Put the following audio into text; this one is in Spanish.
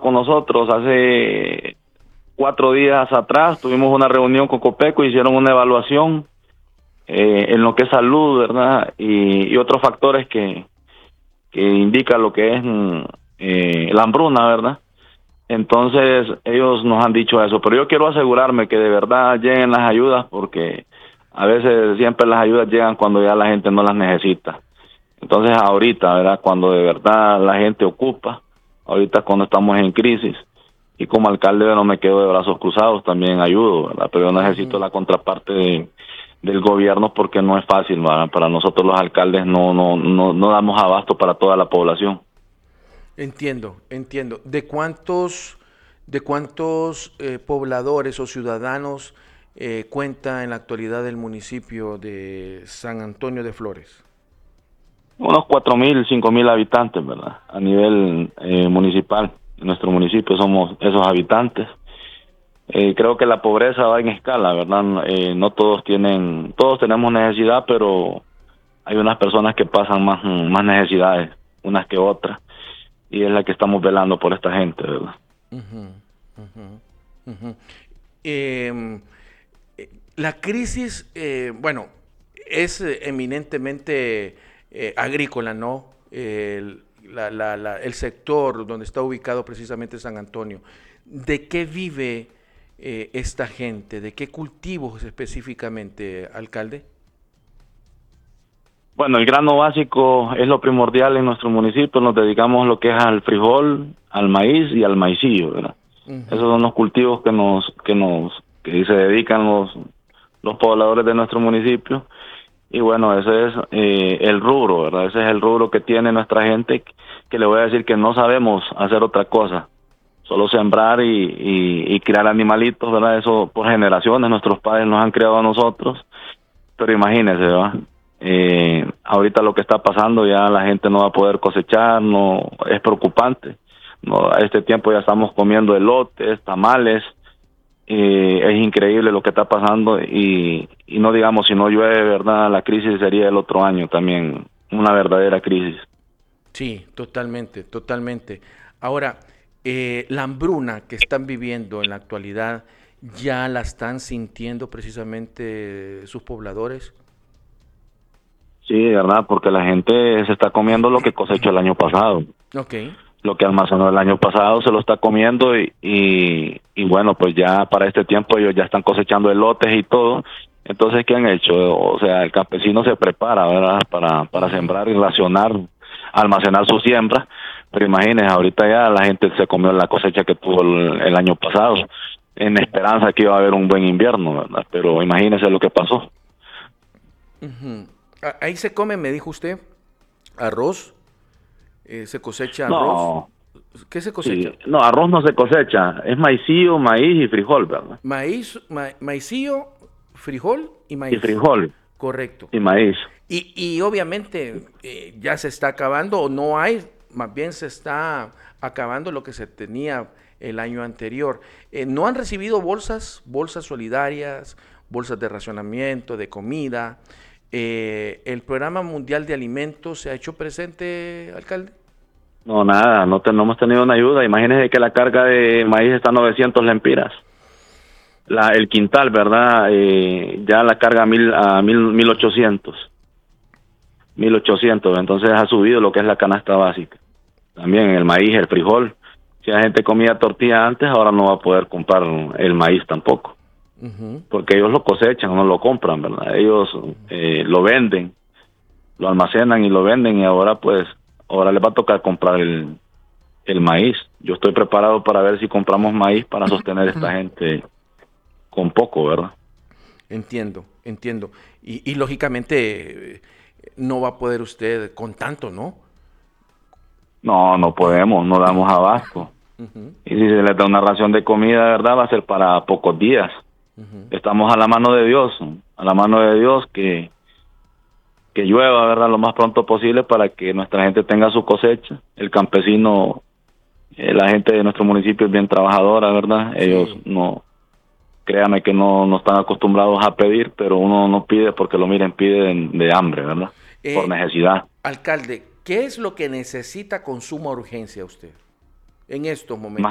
con nosotros hace 4 días atrás. Tuvimos una reunión con Copeco, hicieron una evaluación en lo que es salud, ¿verdad? Y otros factores que indican lo que es la hambruna, ¿verdad? Entonces ellos nos han dicho eso, pero yo quiero asegurarme que de verdad lleguen las ayudas, porque a veces siempre las ayudas llegan cuando ya la gente no las necesita. Entonces ahorita, ¿verdad? Cuando de verdad la gente ocupa, ahorita cuando estamos en crisis, y como alcalde no me quedo de brazos cruzados, también ayudo, ¿verdad? Pero yo necesito la contraparte del gobierno, porque no es fácil, ¿verdad? Para nosotros los alcaldes no damos abasto para toda la población. Entiendo, entiendo. ¿De cuántos pobladores o ciudadanos cuenta en la actualidad el municipio de San Antonio de Flores? Unos 4.000, 5.000 habitantes, ¿verdad? A nivel municipal. En nuestro municipio somos esos habitantes. Creo que la pobreza va en escala, ¿verdad? No todos tenemos necesidad, pero hay unas personas que pasan más necesidades, unas que otras, y es la que estamos velando por esta gente, ¿verdad? Ujú, ujú, ujú. Em, la crisis, bueno, es eminentemente agrícola, ¿no? El sector donde está ubicado precisamente San Antonio. ¿De qué vive esta gente? ¿De qué cultivos específicamente, alcalde? Bueno, el grano básico es lo primordial en nuestro municipio. Nos dedicamos lo que es al frijol, al maíz y al maicillo, ¿verdad? Esos Ujú, son los cultivos que se dedican los pobladores de nuestro municipio. Y bueno, ese es el rubro, ¿verdad? Ese es el rubro que tiene nuestra gente, que le voy a decir que no sabemos hacer otra cosa, solo sembrar y criar animalitos, ¿verdad? Eso por generaciones, nuestros padres nos han criado a nosotros, pero imagínese, ¿verdad? Ahorita lo que está pasando, ya la gente no va a poder cosechar, no, es preocupante. No, a este tiempo ya estamos comiendo elotes, tamales. Es increíble lo que está pasando, y no digamos, si no llueve, ¿verdad? La crisis sería el otro año también, una verdadera crisis. sí, totalmente, totalmente. Ahora, la hambruna que están viviendo en la actualidad, ¿ya la están sintiendo precisamente sus pobladores? Sí, ¿verdad? Porque la gente se está comiendo lo que cosechó el año pasado. Ok. Lo que almacenó el año pasado se lo está comiendo, y bueno, pues ya para este tiempo ellos ya están cosechando elotes y todo. Entonces, ¿qué han hecho? O sea, el campesino se prepara, ¿verdad? Para Ujú. sembrar y racionar, almacenar su siembra. Pero imagínense, ahorita ya la gente se comió la cosecha que tuvo el año pasado, en esperanza que iba a haber un buen invierno, ¿verdad? Pero imagínense lo que pasó. Ujú. Ahí se come, me dijo usted, arroz, se cosecha arroz. No, ¿Qué se cosecha? sí, no, arroz no se cosecha, es maicillo, maíz y frijol, ¿verdad? Maíz, maicillo, frijol y Y maíz. frijol Correcto. y maíz. Y obviamente ya se está acabando o no hay, más bien se está acabando lo que se tenía el año anterior. ¿No han recibido bolsas solidarias, bolsas de racionamiento, de comida? ¿El Programa Mundial de Alimentos se ha hecho presente, alcalde? No, nada, no hemos tenido una ayuda. Imagínense que la carga de maíz está a 900 lempiras. El quintal, ¿verdad? Ya la carga a 1.800. Entonces ha subido lo que es la canasta básica. También el maíz, el frijol. Si la gente comía tortilla antes, ahora no va a poder comprar el maíz tampoco, Ujú. porque ellos lo cosechan, no lo compran, ¿verdad? Ellos lo venden, lo almacenan y lo venden, y ahora les va a tocar comprar el maíz. Yo estoy preparado para ver si compramos maíz para sostener a esta gente con poco, ¿verdad? Entiendo, entiendo. Y lógicamente no va a poder usted con tanto, ¿no? No podemos, no damos abasto. Ujú, Y si se les da una ración de comida, ¿verdad? Va a ser para pocos días. ujú. Estamos a la mano de Dios, a la mano de Dios, que llueva, ¿verdad? Lo más pronto posible, para que nuestra gente tenga su cosecha. El campesino, la gente de nuestro municipio es bien trabajadora, ¿verdad? Ellos Sí. no, créame que no están acostumbrados a pedir, pero uno no pide porque lo miren, pide de hambre, ¿verdad? Por Eh, necesidad. Alcalde, ¿qué es lo que necesita con suma urgencia usted en estos Más